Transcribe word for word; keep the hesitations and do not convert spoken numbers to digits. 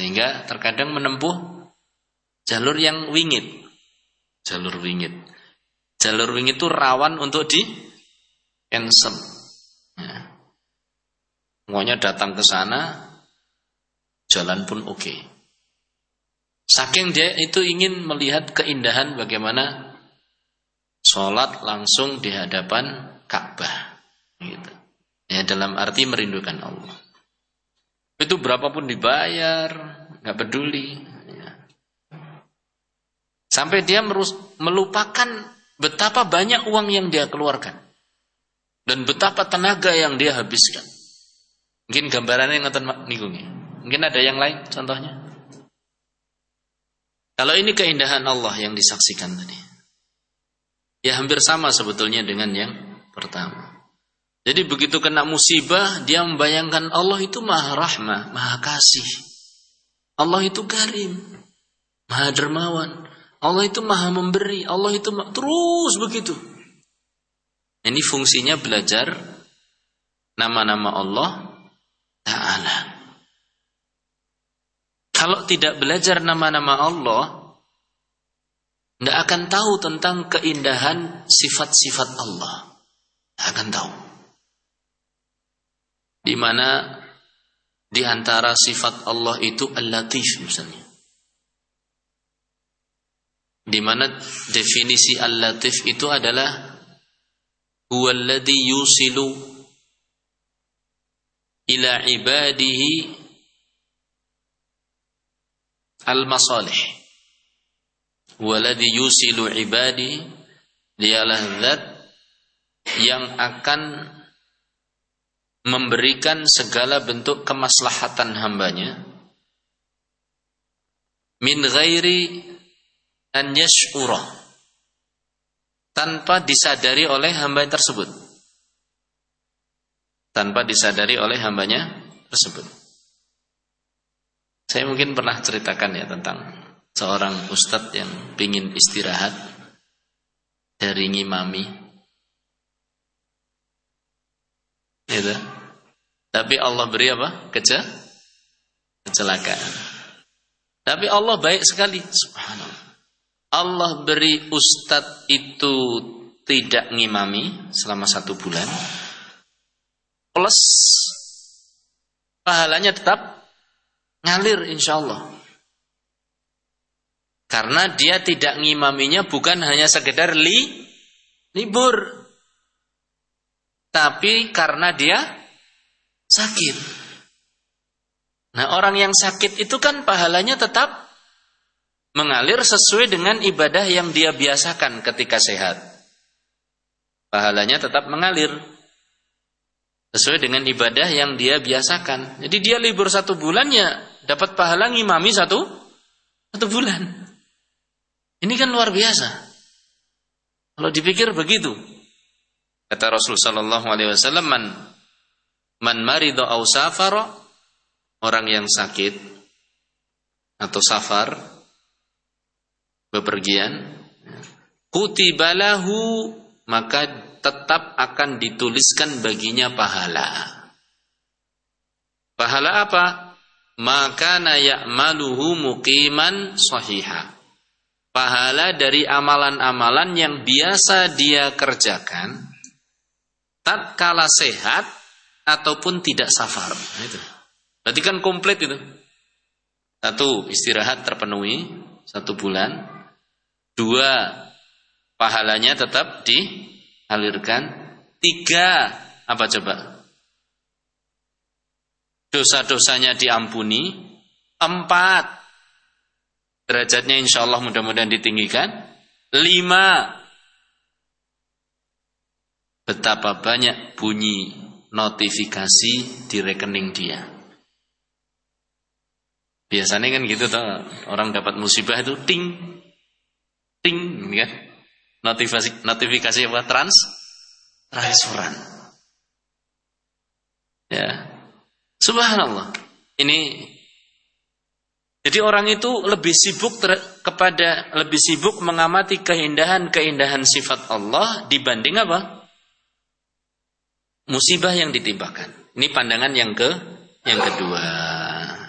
Sehingga terkadang menempuh jalur yang wingit. Jalur wingit. Jalur wingit itu rawan untuk di cancel. Ya. Semuanya datang ke sana, jalan pun oke. Okay. Saking dia itu ingin melihat keindahan bagaimana sholat langsung di hadapan Ka'bah, gitu. Ya, dalam arti merindukan Allah. Itu berapapun dibayar, nggak peduli. Ya. Sampai dia merus, melupakan betapa banyak uang yang dia keluarkan dan betapa tenaga yang dia habiskan. Mungkin gambarannya ngoten niku nggih. Mungkin ada yang lain contohnya. Kalau ini keindahan Allah yang disaksikan tadi, ya hampir sama sebetulnya dengan yang pertama. Jadi begitu kena musibah, dia membayangkan Allah itu maha rahmah, maha kasih. Allah itu karim, maha dermawan. Allah itu maha memberi. Allah itu ma- terus begitu. Ini fungsinya belajar nama-nama Allah Ta'ala. Kalau tidak belajar nama-nama Allah, tidak akan tahu tentang keindahan sifat-sifat Allah. Tidak akan tahu. Di mana di antara sifat Allah itu Al-Latif misalnya. Di mana definisi Al-Latif itu adalah huwallazi yusilu ila ibadihi al-masalih. Huwallazi yusilu ibadihi, dialah zat yang akan memberikan segala bentuk kemaslahatan hambanya min ghairi an yash'ura, tanpa disadari oleh hamba tersebut, tanpa disadari oleh hambanya tersebut. Saya mungkin pernah ceritakan ya tentang seorang ustadz yang pingin istirahat dari ngimami, gitu. Tapi Allah beri apa? Keja, kecelakaan. Tapi Allah baik sekali, subhanallah. Allah beri ustadz itu tidak ngimami selama satu bulan, plus pahalanya tetap ngalir insya Allah. Karena dia tidak ngimaminya bukan hanya sekedar li, libur, tapi karena dia sakit. Nah, orang yang sakit itu kan pahalanya tetap mengalir sesuai dengan ibadah yang dia biasakan ketika sehat. Pahalanya tetap mengalir sesuai dengan ibadah yang dia biasakan. Jadi dia libur satu bulan ya dapat pahala ngimami satu satu bulan. Ini kan luar biasa. Kalau dipikir begitu. Kata Rasul sallallahu alaihi wasallam, man man marida aw safara, orang yang sakit atau safar, bepergian, kutibalahu, maka tetap akan dituliskan baginya pahala. Pahala apa? Maka na ya'maluhu muqiman sahiha. Pahala dari amalan-amalan yang biasa dia kerjakan tatkala sehat ataupun tidak safar. Itu. Berarti kan komplit itu. Satu, istirahat terpenuhi satu bulan. Dua, pahalanya tetap dialirkan. Tiga, apa coba? Dosa-dosanya diampuni. Empat, derajatnya insya Allah mudah-mudahan ditinggikan. Lima, betapa banyak bunyi notifikasi di rekening dia. Biasanya kan gitu toh, orang dapat musibah itu ting ting kan, notifikasi notifikasi apa, trans transferan. Ya, subhanallah. Ini jadi orang itu lebih sibuk ter, kepada lebih sibuk mengamati keindahan-keindahan sifat Allah dibanding apa? Musibah yang ditimpakan. Ini pandangan yang ke yang kedua.